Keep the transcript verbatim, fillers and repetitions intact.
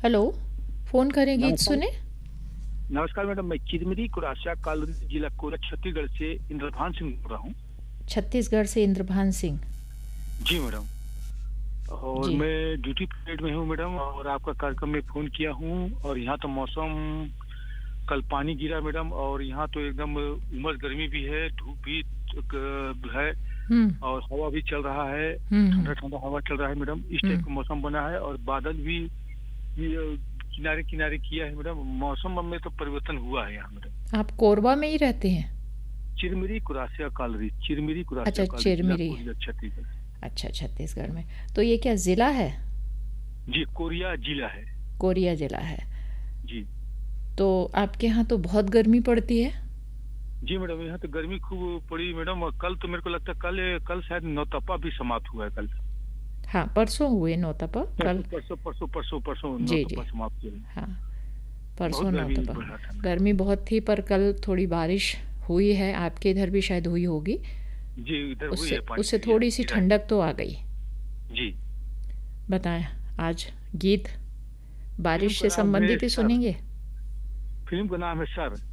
Hello. Phone करें गीत नमस्कार। सुने। नमस्कार मैडम, मैं चिरमिरी कुरासिया कॉलोनी जिला कोरबा छत्तीसगढ़ से इंद्रभान सिंह बोल रहा हूँ। छत्तीसगढ़ से इंद्रभान सिंह। जी मैडम। और जी। मैं ड्यूटी पीरियड में हूँ मैडम, और आपका कार्यक्रम में फ़ोन किया हूँ। और यहाँ तो मौसम, कल पानी गिरा मैडम, और यहाँ तो एकदम उमस गर्मी भी है, धूप भी क- है, हम्म। और हवा भी चल रहा है। हम्म। हम्म। ठंडा ठंडा हवा चल रहा है मैडम, इस टाइप हम्म। का मौसम बना है। और बादल भी ये किनारे किनारे किया है मैडम। मौसम में तो परिवर्तन हुआ है यहाँ मैडम। आप कोरबा में ही रहते हैं? चिरमिरी कुरासिया कॉलोनी, चिरमिरी कुरासिया अच्छा, कॉलोनी, जिला चिरमिरी। कोरिया छत्तीसगढ़। अच्छा, छत्तीसगढ़ में। तो ये क्या ज़िला है? जी, कोरिया जिला है। कोरिया ज़िला है। जी। तो आपके यहाँ तो बहुत गर्मी पड़ती है। जी मैडम, यहाँ तो गर्मी खूब पड़ी मैडम। और कल तो मेरे को लगता है कल कल शायद नौतपा भी समाप्त हुआ है कल। हाँ, परसों हुए नौतपा कल। परसों परसों परसों परसों परसों जी जी। नौतपा समाप्त हुआ है। हाँ, बहुत परसों गर्मी नौतपा बढ़ा हुआ। था मैडम। गर्मी बहुत थी, पर कल थोड़ी बारिश हुई है। आपके इधर भी शायद हुई होगी। जी, इधर हुई उससे है, पानी उससे गिरी है, थोड़ी सी गिरा है। ठंडक तो आ गई। जी। बताएं, आज गीत फिल्म बारिश का से नाम है संबंधित ही सर। सुनेंगे। फिल्म का नाम है सर।